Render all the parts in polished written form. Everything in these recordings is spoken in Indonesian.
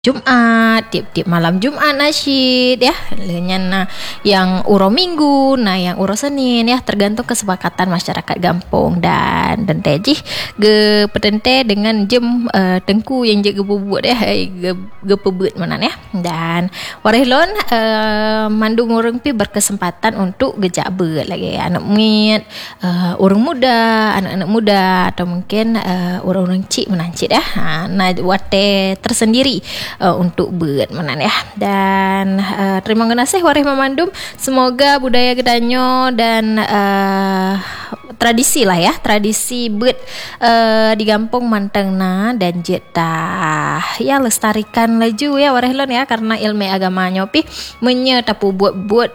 Jumat, tiap-tiap malam Jumat nasyid ya. Lenyan yang uro Minggu, yang uro Senin ya, tergantung kesepakatan masyarakat kampung dan tejih ge petente dengan jem tengku yang je ge bubuat ya, ge pebut manan ya. Dan warehlon mandung urang pi berkesempatan untuk gejak bet lagi anak mit, orang muda, anak-anak muda atau mungkin orang-orang cik menancit ya. Nah wate tersendiri untuk ber manan ya. Dan terima kasih warih memandum, semoga budaya gedanyo dan tradisi lah ya, tradisi ber di kampung mantengna dan jeta ya lestarikan laju ya warehlon ya, karena ilmu agama nyopi menye tapu buat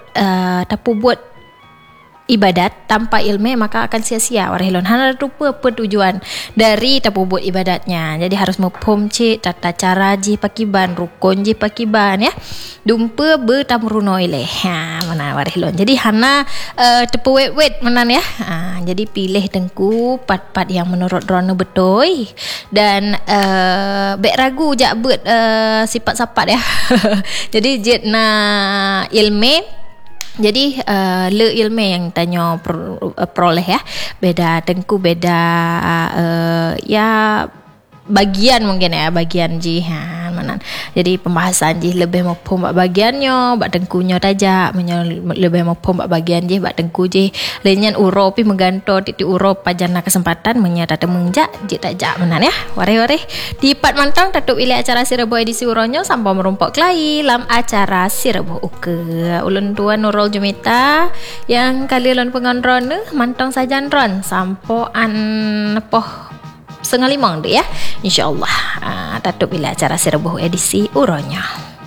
ibadat tanpa ilmu maka akan sia-sia warehlon. Hana rupa tujuan dari tapu buat ibadatnya. Jadi harus mempom cik tata cara ji pakiban, rukun ji pakiban ya. Dumpa bertamruno ile. Mana warehlon. Jadi hana tepu wet menan ya. Jadi pilih tengku pat-pat yang menurut rono betul dan bek ragu jak bet sifat sapat ya. Jadi jet na ilmu. Jadi le ilmu yang tanya peroleh ya, beda tengku beda ya bagian mungkin ya, bagian ji manan. Jadi pembahasan ji lebih mau pom bagiannya, bak tengkunya taja lebih mau pom bagian ji bak tengku ji. Lenyan uro pi mengganto titik uro pajana kesempatan menyata temengjak ji tajak manan ya. Ware-ware di pat mantang tutup ile acara Sirebo edisi uronyo sampai merumpok kelai lam acara Sirebo uke. Ulun tuan Nurul Jumita yang kali ulun pengandron mantang sajan ron sampoan poh sengalimang deh ya, insyaallah. Tutup bila acara Sirebo edisi uronya.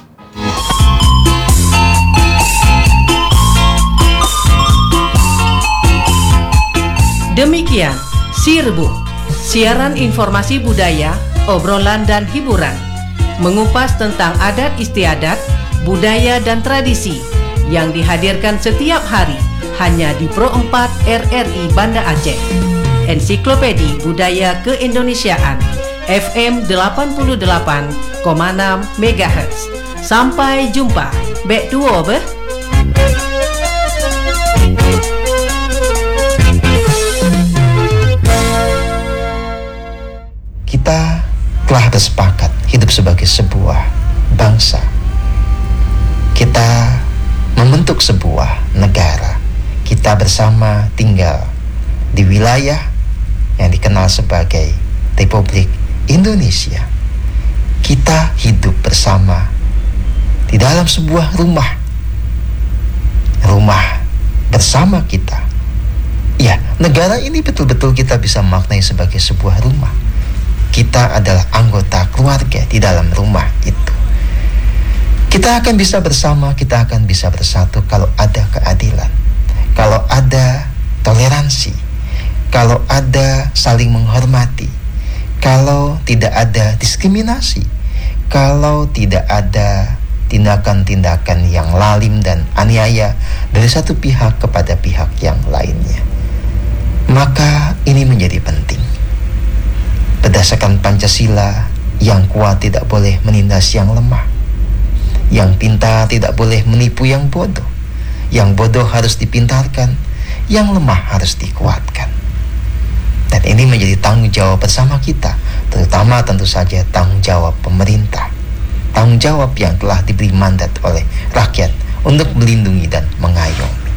Demikian Sirebo, siaran informasi budaya, obrolan dan hiburan, mengupas tentang adat istiadat, budaya dan tradisi yang dihadirkan setiap hari hanya di Pro 4 RRI Banda Aceh. Ensiklopedi Budaya Keindonesiaan FM 88,6 MHz. Sampai jumpa. Bek duo beh. Kita telah bersepakat hidup sebagai sebuah bangsa. Kita membentuk sebuah negara. Kita bersama tinggal di wilayah yang dikenal sebagai Republik Indonesia. Kita hidup bersama di dalam sebuah rumah bersama kita. Ya, negara ini betul-betul kita bisa maknai sebagai sebuah rumah. Kita adalah anggota keluarga di dalam rumah itu. Kita akan bisa bersama, kita akan bisa bersatu kalau ada keadilan, kalau ada toleransi, kalau ada saling menghormati, kalau tidak ada diskriminasi, kalau tidak ada tindakan-tindakan yang lalim dan aniaya dari satu pihak kepada pihak yang lainnya. Maka ini menjadi penting. Berdasarkan Pancasila, yang kuat tidak boleh menindas yang lemah, yang pintar tidak boleh menipu yang bodoh, yang bodoh harus dipintarkan, yang lemah harus dikuatkan. Dan ini menjadi tanggung jawab bersama kita, terutama tentu saja tanggung jawab pemerintah, tanggung jawab yang telah diberi mandat oleh rakyat untuk melindungi dan mengayomi.